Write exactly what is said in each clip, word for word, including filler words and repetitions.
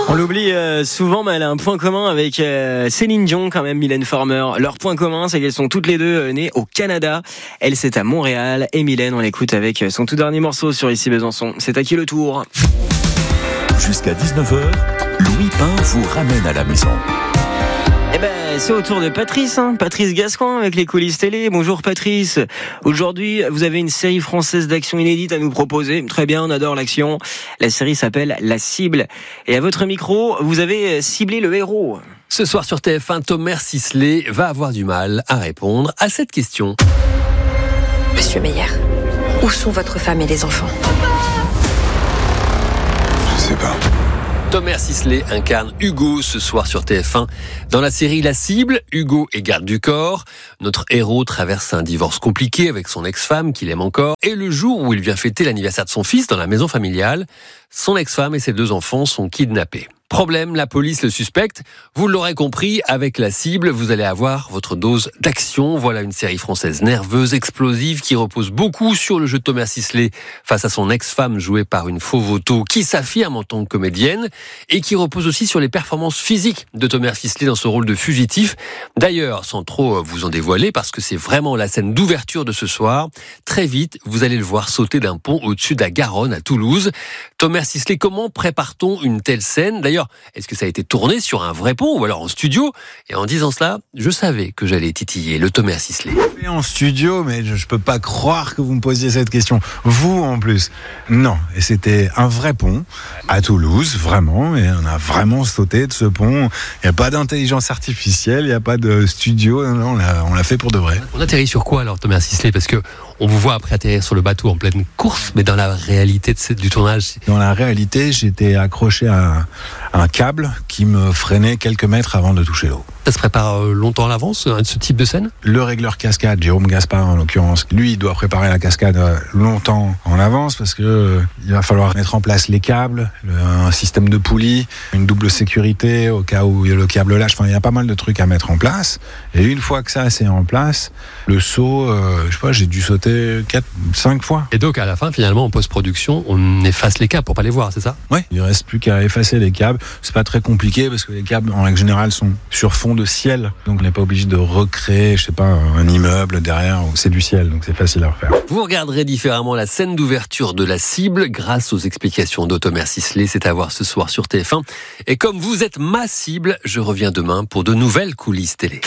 On l'oublie euh, souvent, mais elle a un point commun avec euh, Céline Dion quand même, Mylène Farmer. Leur point commun, c'est qu'elles sont toutes les deux euh, nées au Canada. Elle, c'est à Montréal. Et Mylène, on l'écoute avec son tout dernier morceau sur Ici Besançon. C'est à qui le tour ? Jusqu'à dix-neuf heures, Louis Pain vous ramène à la maison. Eh ben, c'est au tour de Patrice, hein. Patrice Gascoin avec les coulisses télé. Bonjour Patrice. Aujourd'hui, vous avez une série française d'action inédite à nous proposer. Très bien, on adore l'action. La série s'appelle La Cible. Et à votre micro, vous avez ciblé le héros. Ce soir sur T F un, Thomas Sisley va avoir du mal à répondre à cette question. Monsieur Meyer, où sont votre femme et les enfants ? Je sais pas. Thomas Sisley incarne Hugo ce soir sur T F un. Dans la série La Cible, Hugo est garde du corps. Notre héros traverse un divorce compliqué avec son ex-femme qu'il aime encore. Et le jour où il vient fêter l'anniversaire de son fils dans la maison familiale, son ex-femme et ses deux enfants sont kidnappés. Problème, la police le suspecte. Vous l'aurez compris, avec La Cible, vous allez avoir votre dose d'action. Voilà une série française nerveuse, explosive, qui repose beaucoup sur le jeu de Thomas Sisley face à son ex-femme jouée par une fauve auto qui s'affirme en tant que comédienne et qui repose aussi sur les performances physiques de Thomas Sisley dans ce rôle de fugitif. D'ailleurs, sans trop vous en dévoiler, parce que c'est vraiment la scène d'ouverture de ce soir, très vite, vous allez le voir sauter d'un pont au-dessus de la Garonne à Toulouse. Thomas Sisley, comment prépare-t-on une telle scène ? D'ailleurs, est-ce que ça a été tourné sur un vrai pont ou alors en studio ? Et en disant cela, je savais que j'allais titiller le Thomas Sisley. En studio, mais je, je peux pas croire que vous me posiez cette question. Vous, en plus. Non. Et c'était un vrai pont à Toulouse, vraiment. Et on a vraiment sauté de ce pont. Il n'y a pas d'intelligence artificielle, il n'y a pas de studio. Non, non, on l'a, on l'a fait pour de vrai. On atterrit sur quoi alors, Thomas Sisley ? Parce que on vous voit après atterrir sur le bateau en pleine course, mais dans la réalité de cette, du tournage... Dans la réalité, j'étais accroché à un, un câble qui me freinait quelques mètres avant de toucher l'eau. Ça se prépare longtemps à l'avance, ce type de scène ? Le régleur cascade, Jérôme Gaspard en l'occurrence, lui il doit préparer la cascade longtemps en avance parce que euh, il va falloir mettre en place les câbles, le, un système de poulies, une double sécurité au cas où le câble lâche. Enfin, il y a pas mal de trucs à mettre en place. Et une fois que ça c'est en place, le saut, euh, je sais pas, j'ai dû sauter quatre, cinq fois. Et donc à la fin, finalement, en post-production, on efface les câbles pour pas les voir, c'est ça ? Oui, il reste plus qu'à effacer les câbles. C'est pas très compliqué parce que les câbles en règle générale sont sur fond de ciel, donc on n'est pas obligé de recréer, je sais pas, un immeuble derrière, c'est du ciel, donc c'est facile à refaire. Vous regarderez différemment la scène d'ouverture de La Cible grâce aux explications de Thomas Sisley, c'est à voir ce soir sur T F un. Et comme vous êtes ma cible, je reviens demain pour de nouvelles coulisses télé.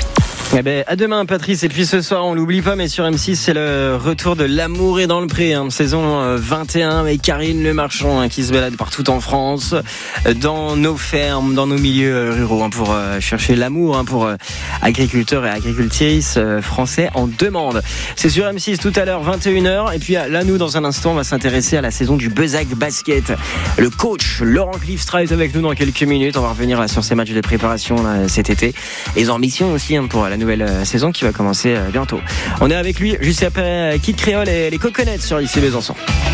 Eh ben, à demain Patrice, et puis ce soir on l'oublie pas, mais sur M six c'est le retour de L'amour est dans le pré, hein, saison vingt et un avec Karine Le Marchand hein, qui se balade partout en France, dans nos fermes, dans nos milieux ruraux hein, pour euh, chercher l'amour hein, pour euh, agriculteurs et agricultrices euh, français en demande. C'est sur M six tout à l'heure vingt et une heures, et puis là nous dans un instant on va s'intéresser à la saison du Bezac Basket. Le coach Laurent Cliffstreit est avec nous dans quelques minutes, on va revenir là sur ses matchs de préparation là, cet été, les ambitions aussi hein, pour la nouvelle saison qui va commencer bientôt. On est avec lui juste après Kid Creole et les Coconuts sur Ici Besançon.